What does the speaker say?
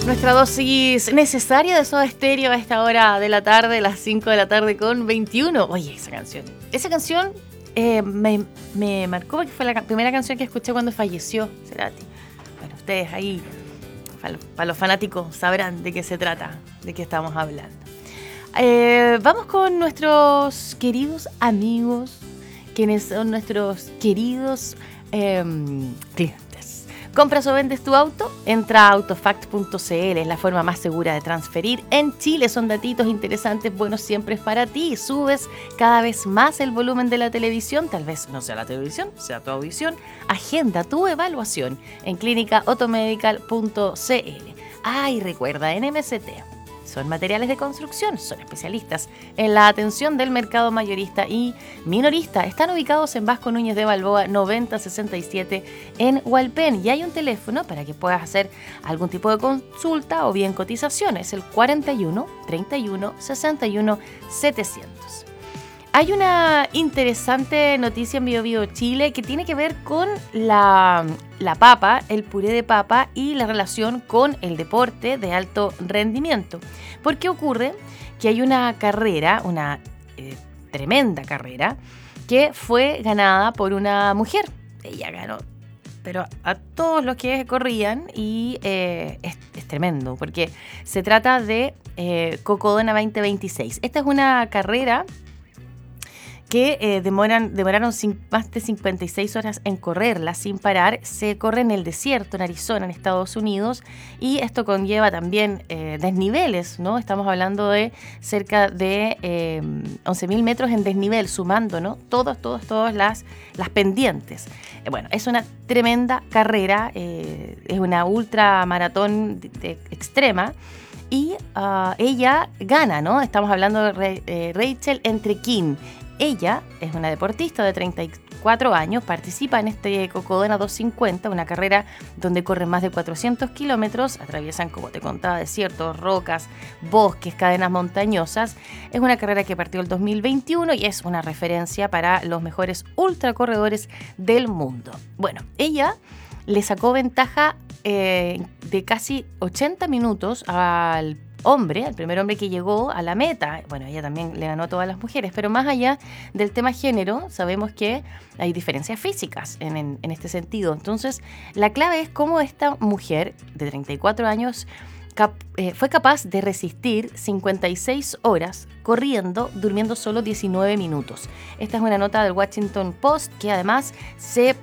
Nuestra dosis necesaria de Soda Stereo a esta hora de la tarde, las 5 de la tarde con 21. Oye, esa canción me marcó porque fue la primera canción que escuché cuando falleció Cerati. Bueno, ustedes ahí, para los fanáticos, sabrán de qué se trata, de qué estamos hablando. Vamos con nuestros queridos amigos, quienes son nuestros queridos clientes. ¿Compras o vendes tu auto? Entra a autofact.cl, es la forma más segura de transferir en Chile. Son datitos interesantes, buenos siempre para ti. Subes cada vez más el volumen de la televisión, tal vez no sea la televisión, sea tu audición. Agenda tu evaluación en clínicaautomedical.cl. Y recuerda, en MST son materiales de construcción, son especialistas en la atención del mercado mayorista y minorista. Están ubicados en Vasco Núñez de Balboa 9067 en Hualpén, y hay un teléfono para que puedas hacer algún tipo de consulta o bien cotización. Es el 41 31 61 700. Hay una interesante noticia en Bio Chile que tiene que ver con la papa, el puré de papa y la relación con el deporte de alto rendimiento. Porque ocurre que hay una carrera, una tremenda carrera, que fue ganada por una mujer. Ella ganó, pero a todos los que corrían, y es tremendo, porque se trata de Cocodona 2026. Esta es una carrera que demoraron más de 56 horas en correrla sin parar. Se corre en el desierto, en Arizona, en Estados Unidos, y esto conlleva también desniveles, ¿no? Estamos hablando de cerca de 11.000 metros en desnivel, sumando, ¿no? Todas las pendientes. Bueno, es una tremenda carrera, es una ultramaratón extrema. Y ella gana, ¿no? Estamos hablando de Rachel Entrequín. Ella es una deportista de 34 años, participa en este Cocodona 250, una carrera donde corren más de 400 kilómetros, atraviesan, como te contaba, desiertos, rocas, bosques, cadenas montañosas. Es una carrera que partió el 2021 y es una referencia para los mejores ultracorredores del mundo. Bueno, ella le sacó ventaja de casi 80 minutos al primer hombre que llegó a la meta. Bueno, ella también le ganó a todas las mujeres, pero más allá del tema género, sabemos que hay diferencias físicas en este sentido. Entonces, la clave es cómo esta mujer de 34 años fue capaz de resistir 56 horas corriendo, durmiendo solo 19 minutos. Esta es una nota del Washington Post que además se